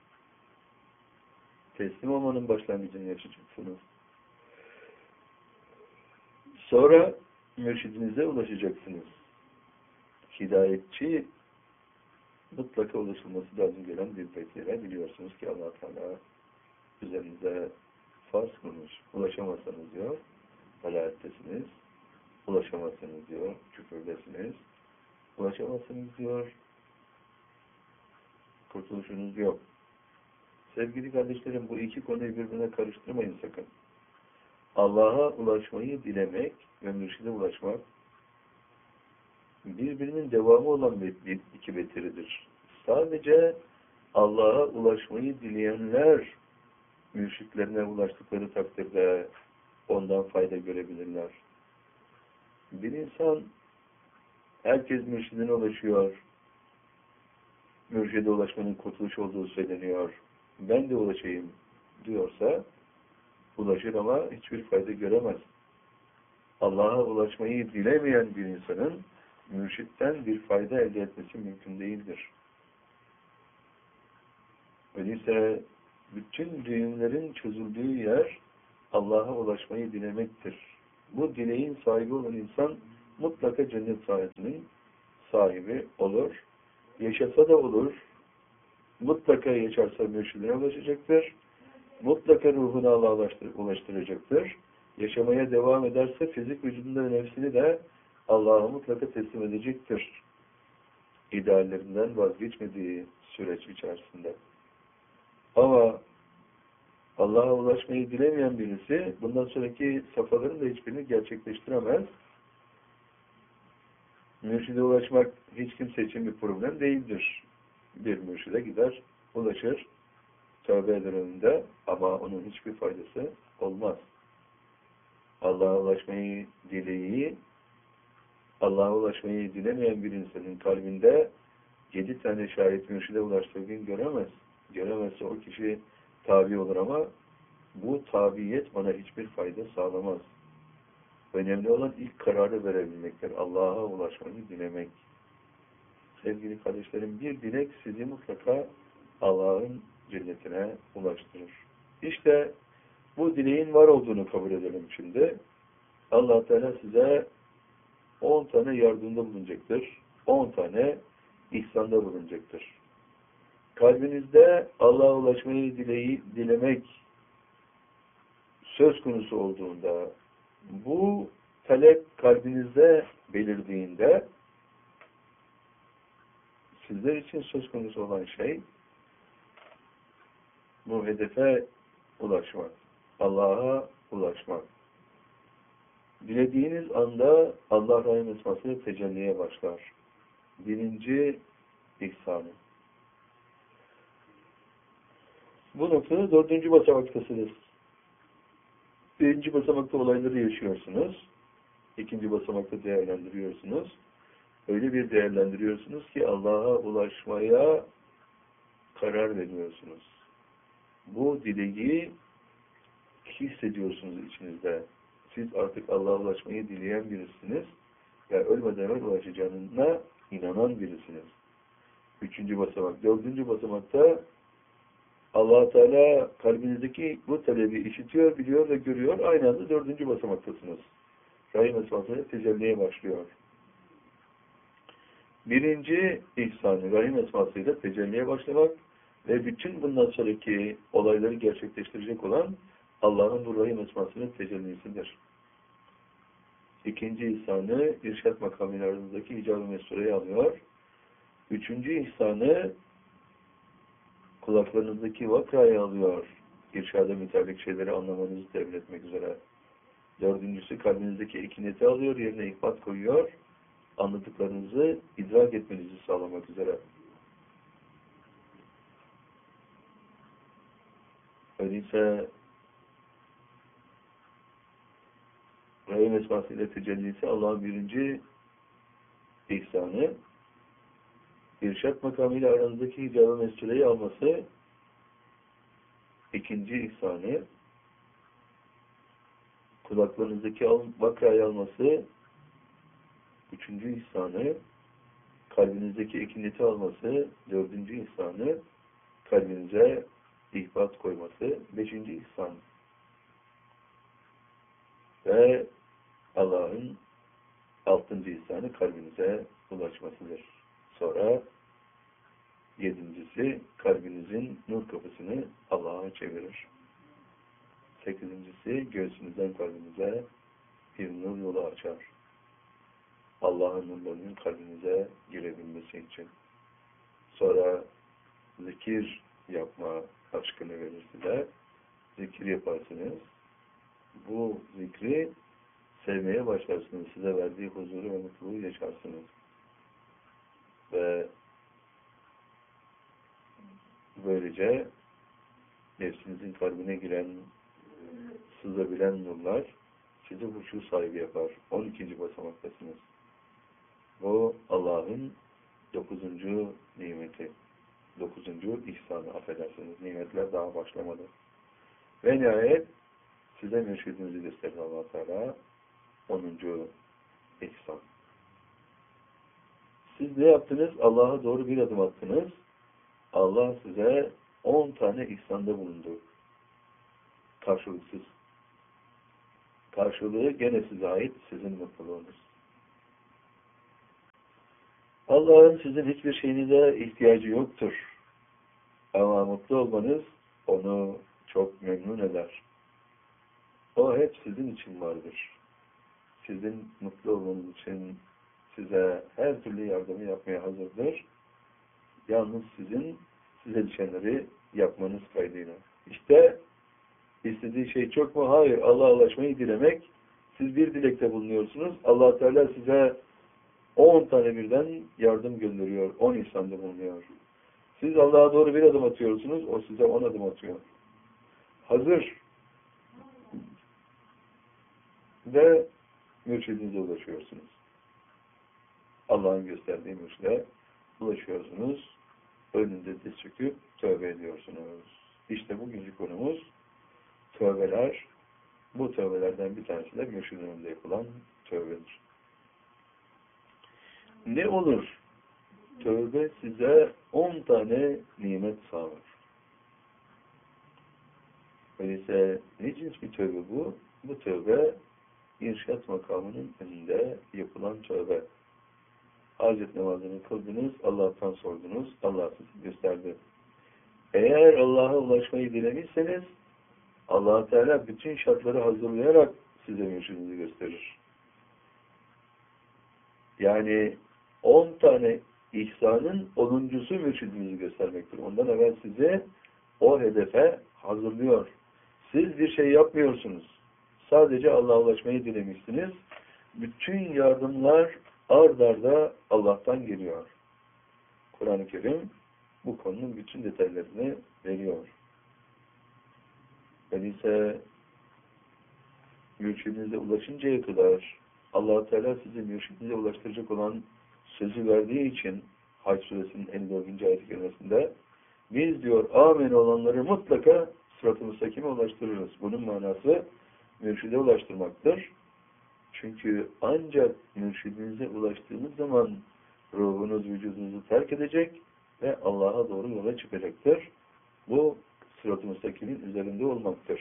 Teslim olmanın başlangıcını yaşayacaksınız. Sonra mürşidinize ulaşacaksınız. Hidayetçi mutlaka ulaşılması lazım gelen bir beklere biliyorsunuz ki Allah Teala üzerinize farz kılmış. Ulaşamazsanız diyor, dalaletesiniz. Ulaşamazsanız diyor, küfürdesiniz. Ulaşamazsınız diyor, kurtuluşunuz yok. Sevgili kardeşlerim, bu iki konuyu birbirine karıştırmayın sakın. Allah'a ulaşmayı dilemek ve mürşide ulaşmak birbirinin devamı olan bir, iki betiridir. Sadece Allah'a ulaşmayı dileyenler mürşitlerine ulaştıkları takdirde ondan fayda görebilirler. Bir insan herkes mürşidine ulaşıyor, mürşide ulaşmanın kurtuluş olduğu söyleniyor, ben de ulaşayım diyorsa ulaşır ama hiçbir fayda göremez. Allah'a ulaşmayı dilemeyen bir insanın mürşitten bir fayda elde etmesi mümkün değildir. Öyleyse bütün düğümlerin çözüldüğü yer Allah'a ulaşmayı dilemektir. bu dileğin sahibi olan insan mutlaka cennet sahibinin sahibi olur. Yaşasa da olur. Mutlaka yaşarsa mürşidine ulaşacaktır. Mutlaka ruhunu Allah'a ulaştıracaktır. Yaşamaya devam ederse fizik vücudunda ve nefsini de Allah'a mutlaka teslim edecektir. İdeallerinden vazgeçmediği süreç içerisinde. Ama Allah'a ulaşmayı dilemeyen birisi bundan sonraki safhaların da hiçbirini gerçekleştiremez. Mürşide ulaşmak hiç kimse için bir problem değildir. Bir mürşide gider, ulaşır, tövbe eder önünde ama onun hiçbir faydası olmaz. Allah'a ulaşmayı dileği, Allah'a ulaşmayı dilemeyen bir insanın kalbinde yedi tane şahit mürşide ulaştığı gün göremez. Göremezse o kişi tabi olur ama bu tabiyet bana hiçbir fayda sağlamaz. Önemli olan ilk kararı verebilmektir. Allah'a ulaşmayı dilemek. Sevgili kardeşlerim, bir dilek sizi mutlaka Allah'ın cennetine ulaştırır. İşte bu dileğin var olduğunu kabul edelim şimdi. Allah Teala size on tane yardımda bulunacaktır. on tane ihsanda bulunacaktır. Kalbinizde Allah'a ulaşmayı dileği, dilemek söz konusu olduğunda, bu talep kalbinizde belirdiğinde sizler için söz konusu olan şey bu hedefe ulaşmak, Allah'a ulaşmak. Dilediğiniz anda Allah rahim esmasıyla tecelliye başlar. Birinci ihsanı. Bu noktada dördüncü basamaktasınız. Birinci basamakta olayları yaşıyorsunuz. İkinci basamakta değerlendiriyorsunuz. Öyle bir değerlendiriyorsunuz ki Allah'a ulaşmaya karar veriyorsunuz. Bu dileği hissediyorsunuz içinizde. Siz artık Allah'a ulaşmayı dileyen birisiniz ve ölmeden evvel ulaşacağına inanan birisiniz. Üçüncü basamak. Dördüncü basamakta Allah Teala kalbinizdeki bu talebi işitiyor, biliyor ve görüyor. Aynı anda dördüncü basamaktasınız. Rahim esmasıyla tecelliye başlıyor. Birinci ihsanı, Rahim esmasıyla tecelliye başlamak ve bütün bundan sonraki olayları gerçekleştirecek olan Allah'ın bu Rahim esmasının tecellisidir. İkinci ihsanı, irşad makamlarındaki icab-ı mesureyi alıyor. Üçüncü ihsanı, kulaklarınızdaki vakrayı alıyor. İrşada mütabık şeyleri anlamanızı temin etmek üzere. Dördüncüsü, kalbinizdeki ikineti alıyor, yerine ihbat koyuyor. Anladıklarınızı idrak etmenizi sağlamak üzere. Öyleyse Rahim esması ile tecellisi Allah'ın birinci ihsanı, irşad makamıyla aranızdaki icab-ı mesculeyi alması ikinci ihsanı, kulaklarınızdaki vakrayı alması üçüncü ihsanı, kalbinizdeki ikinleti alması dördüncü ihsanı, kalbinize ihbat koyması beşinci ihsan. Ve Allah'ın altıncı ihsanı kalbinize ulaşmasıdır. Sonra yedincisi kalbinizin nur kapısını Allah'a çevirir. Sekizincisi göğsünüzden kalbinize bir nur yolu açar. Allah'ın nurlarının kalbinize girebilmesi için. Sonra zikir yapma aşkını verir size. Zikir yaparsınız. Bu zikri sevmeye başlarsınız. Size verdiği huzuru ve mutluluğu yaşarsınız. Ve böylece nefsinizin kalbine giren, sızabilen nurlar sizi huşu sahibi yapar. on ikinci basamaktasınız. Bu Allah'ın dokuzuncu nimeti. Dokuzuncu ihsanı, affedersiniz. Nimetler daha başlamadı. Ve nihayet size mürşidinizi gösterir Allah Teala. Onuncu ihsan. Siz ne yaptınız? Allah'a doğru bir adım attınız. Allah size on tane ihsanda bulundu. Karşılıksız. karşılığı gene size ait, sizin mutluluğunuz. Allah'ın sizin hiçbir şeyinize ihtiyacı yoktur. Ama mutlu olmanız onu çok memnun eder. O hep sizin için vardır. Sizin mutlu olmanız için size her türlü yardımı yapmaya hazırdır. Yalnız sizin size düşenleri yapmanız kaydıyla. İşte istediği şey çok mu? Hayır. Allah'a ulaşmayı dilemek. Siz bir dilekte bulunuyorsunuz. Allah Teala size on tane birden yardım gönderiyor. on insanda bulunuyor. Siz Allah'a doğru bir adım atıyorsunuz. O size on adım atıyor. Hazır. Ve mürşidinize ulaşıyorsunuz. Allah'ın gösterdiği mürşide ulaşıyorsunuz. Önünde diz çöküp tövbe ediyorsunuz. İşte bugünkü konumuz tövbeler. Bu tövbelerden bir tanesi de mürşidin önünde yapılan tövbedir. Ne olur? Tövbe size on tane nimet sağlar. Öyleyse ne cins bir tövbe bu? Bu tövbe irşat makamının önünde yapılan tövbe. Hacet namazını kıldınız, Allah'tan sordunuz, Allah sizi gösterdi. Eğer Allah'a ulaşmayı dilemişseniz, Allah Teala bütün şartları hazırlayarak size mürşidinizi gösterir. Yani on tane ihsanın onuncusu mürşidinizi göstermektir. Ondan evvel sizi o hedefe hazırlıyor. Siz bir şey yapmıyorsunuz. Sadece Allah'a ulaşmayı dilemişsiniz. Bütün yardımlar ard arda Allah'tan geliyor. Kur'an-ı Kerim bu konunun bütün detaylarını veriyor. Öyleyse mürşidinize ulaşıncaya kadar Allah Teala sizi mürşidinize ulaştıracak olan sözü verdiği için Hac suresinin elli dördüncü ayet-i kerimesinde biz diyor amin olanları mutlaka sırat-ı müstakime ulaştırırız. Bunun manası mürşide ulaştırmaktır. Çünkü ancak mürşidinize ulaştığınız zaman ruhunuz vücudunuzu terk edecek ve Allah'a doğru yola çıkacaktır. Bu sırat-ı müstakimin üzerinde olmaktır.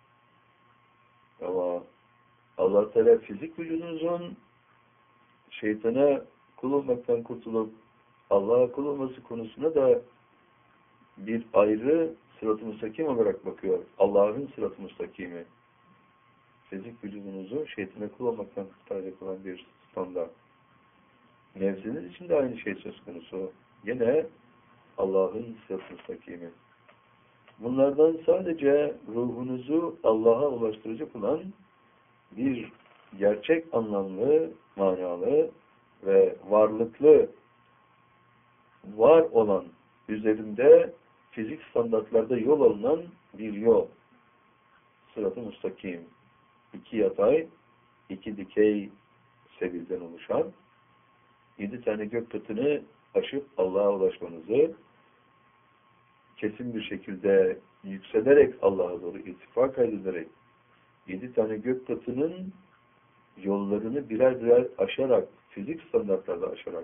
Ama Allah Teala fizik vücudunuzun şeytana kul olmaktan kurtulup Allah'a kul olması konusuna da bir ayrı sırat-ı müstakim olarak bakıyor. Allah'ın sırat-ı müstakimi. Fizik vücudunuzu şeytana kul olmaktan kurtaracak olan bir standart. Nefsiniz için de aynı şey söz konusu. Yine Allah'ın sırat-ı müstakimi. Bunlardan sadece ruhunuzu Allah'a ulaştıracak olan bir gerçek anlamlı, manalı ve varlıklı var olan, üzerinde fizik standartlarda yol alınan bir yol. Sırat-ı müstakim. İki yatay, iki dikey sebilden oluşan, yedi tane gök katını aşıp Allah'a ulaşmanızı, kesin bir şekilde yükselerek Allah'a doğru irtifa kaydederek, yedi tane gök katının yollarını birer birer aşarak, fizik standartlarda aşarak,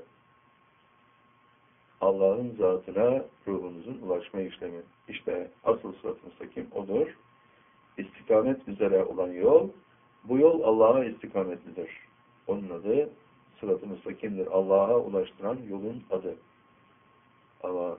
Allah'ın zatına ruhunuzun ulaşma işlemi. İşte asıl sırat-ı müstakim odur. İstikamet üzere olan yol, bu yol Allah'a istikametlidir. Onun adı sırat-ı müstakimdir. Allah'a ulaştıran yolun adı. Ama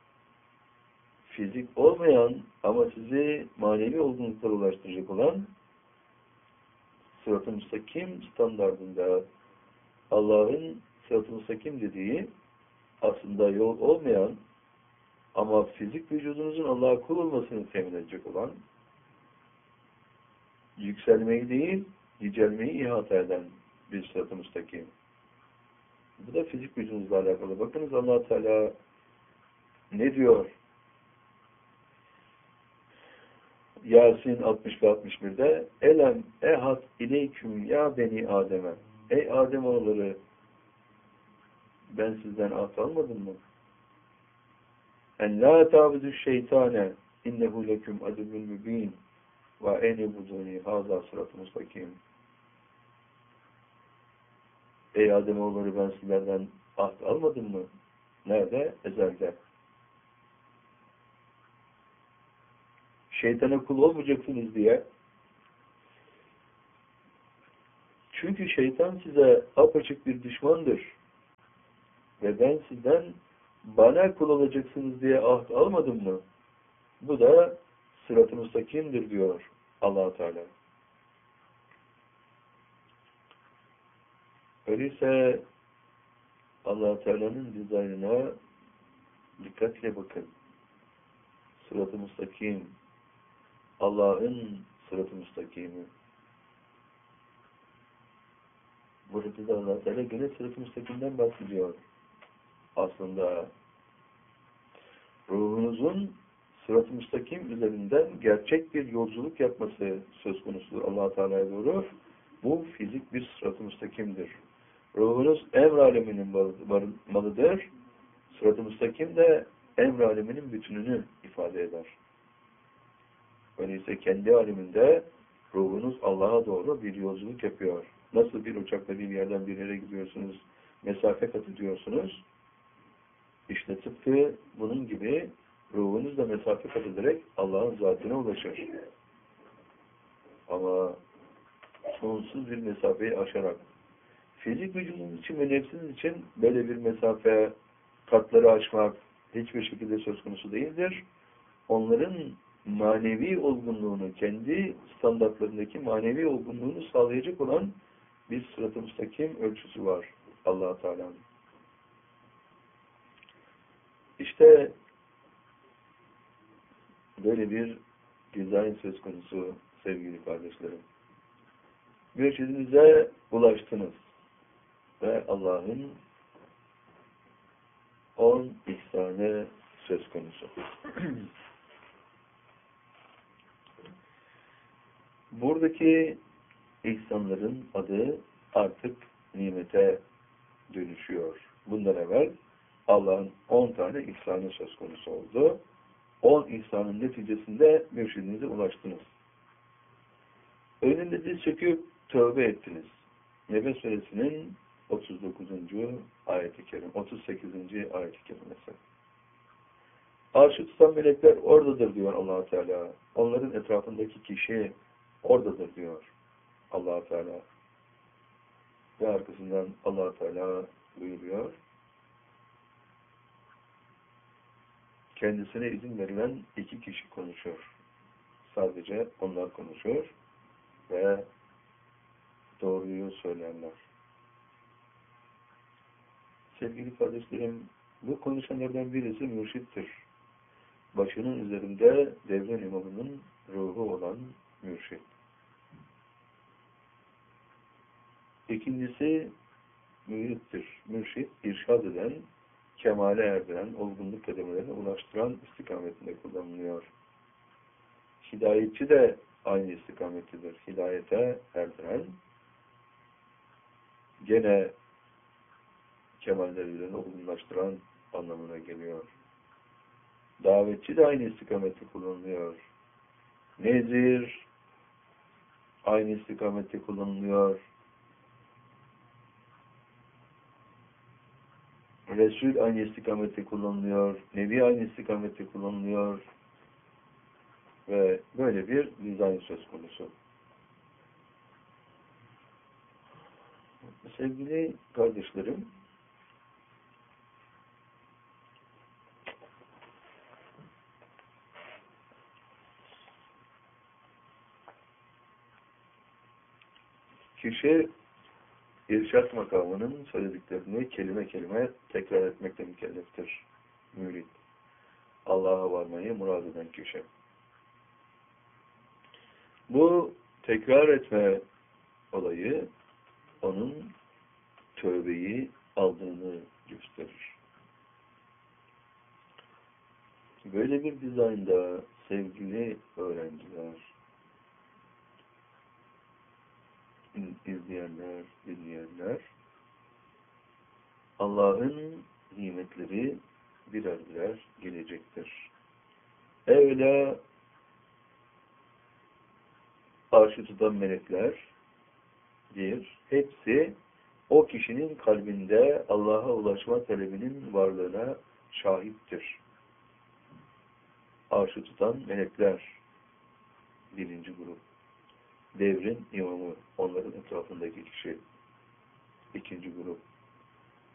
fizik olmayan ama sizi manevi olgunluklara ulaştıracak olan sırat-ı müstakim standardında Allah'ın sırat-ı müstakim dediği aslında yol olmayan ama fizik vücudunuzun Allah'a kul olmasını temin edecek olan, yükselmeyi değil, yücelmeyi ihata eden bir sırat-ı müstakim. Bu da fizik vücudunuzla alakalı. Bakınız Allah Teala ne diyor? Yasin altmış ve altmış bir'de Elem ehad ileyküm ya beni Adem'e. Ey Ademoğulları, ben sizden ahd almadım mı? En la ta'budu şeytane innehu leküm aduvun mübin ve en ibuduni haza sırat-ı müstakim. Ey Ademoğulları, ben sizlerden ahd almadım mı? Nerede? Ezelde. Şeytana kul olmayacaksınız diye Çünkü şeytan size apaçık bir düşmandır. Ve ben sizden bana kul olacaksınız diye ahd almadım mı? Bu da sırat-ı müstakimdir diyor Allah Teala. Öyleyse Allah Teala'nın dizaynına dikkatle bakın. Sırat-ı müstakim, Allah'ın sırat-ı müstakimi. Burada da Allah Teala gene sırat-ı müstakimden bahsediyor. Aslında ruhunuzun sırat-ı müstakim üzerinden gerçek bir yolculuk yapması söz konusudur Allah Teala'ya doğru. Bu fizik bir sırat-ı müstakimdir. Ruhunuz emr aleminin malıdır. Sırat-ı müstakim de emr aleminin bütününü ifade eder. Öyleyse kendi aleminde ruhunuz Allah'a doğru bir yolculuk yapıyor. Nasıl bir uçakla bir yerden bir yere gidiyorsunuz, mesafe kat ediyorsunuz. İşte tıpkı bunun gibi ruhunuz da mesafe kat ederek Allah'ın zatına ulaşır. Ama sonsuz bir mesafeyi aşarak. Fizik vücudunuz için ve nefsiniz için böyle bir mesafe, katları aşmak hiçbir şekilde söz konusu değildir. Onların manevi olgunluğunu, kendi standartlarındaki manevi olgunluğunu sağlayacak olan bir sırat-ı müstakim ölçüsü var Allah-u Teala'nın. İşte böyle bir dizayn söz konusu sevgili kardeşlerim. Mürşidinize ulaştınız ve Allah'ın on ihsanı söz konusu. Buradaki ihsanların adı artık nimete dönüşüyor. Bundan evvel Allah'ın on tane ihsanı söz konusu oldu. on ihsanın neticesinde mürşidinize ulaştınız. Önünde diz çöküp tövbe ettiniz. Nebe Suresinin otuz dokuzuncu ayet-i kerim, otuz sekizinci ayet-i kerimesi. Arşı tutan melekler oradadır diyor Allah Teala. Onların etrafındaki kişi oradadır diyor Allah Teala. Ve arkasından Allah Teala buyuruyor. Kendisine izin verilen iki kişi konuşuyor. Sadece onlar konuşuyor ve doğruyu söyleyenler. Sevgili kardeşlerim, bu konuşanlardan birisi mürşittir. Başının üzerinde devran imamının ruhu olan mürşit. İkincisi mürittir. Mürşit, irşad eden, kemale erdiren, olgunluk kademelerine ulaştıran istikametinde kullanılıyor. Hidayetçi de aynı istikametlidir. Hidayete erdiren, gene kemalleri olgunlaştıran anlamına geliyor. Davetçi de aynı istikamette kullanılıyor. Nezir aynı istikamette kullanılıyor. Resul aynı istikamette kullanılıyor. Nebi aynı istikamette kullanılıyor. Ve böyle bir dizayn söz konusu. Sevgili kardeşlerim, kişi irşad makamının söylediklerini kelime kelime tekrar etmekle mükelleftir. Mürid. Allah'a varmayı murad eden kişi. Bu tekrar etme olayı onun tövbeyi aldığını gösterir. Böyle bir dizaynda sevgili öğrenciler, izleyenler, dinleyenler, Allah'ın nimetleri birer birer gelecektir. Evvela arşı tutan melekler bir, hepsi o kişinin kalbinde Allah'a ulaşma talebinin varlığına şahittir. Arşı tutan melekler birinci grup. devrin imamı, onların etrafındaki kişi. İkinci grup.